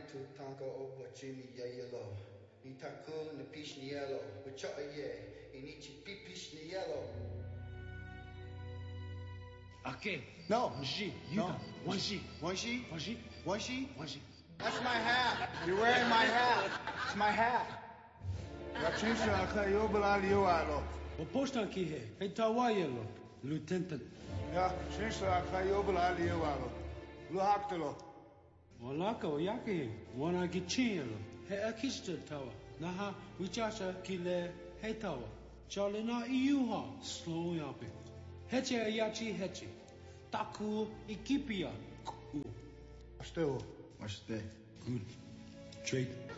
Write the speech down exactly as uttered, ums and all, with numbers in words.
tu tanka o wachini ya yellow. Ni takul ni pish ni yellow. Wacha ye, inichi pipish ni yellow. Okay. No. One sheet. You No. got one sheet. One sheet? One sheet. One sheet? One sheet. That's my hat. You're wearing my hat. It's my hat. Gachinsa ka yobala liwalo. Wo postan ki he? Hey tawayelo. Lieutenant. Ja, chinsa ka yobala liwalo. Lu haktelo. Walaka o yake. Wana ki chielo. He akista tawa. Naha wichacha kile he tawa. Charlina iuha. Slow yapi. Heche ayachi heche. Taku ikipia. Still. What's that? Good. Trade.